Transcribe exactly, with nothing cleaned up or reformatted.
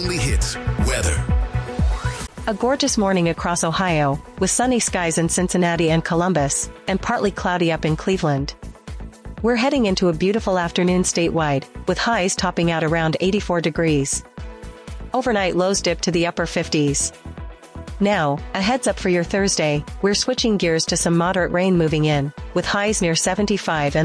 only hits, weather. A gorgeous morning across Ohio, with sunny skies in Cincinnati and Columbus, and partly cloudy up in Cleveland. We're heading into a beautiful afternoon statewide, with highs topping out around eighty-four degrees. Overnight lows dip to the upper fifties. Now, a heads up for your Thursday, we're switching gears to some moderate rain moving in, with highs near seventy-five and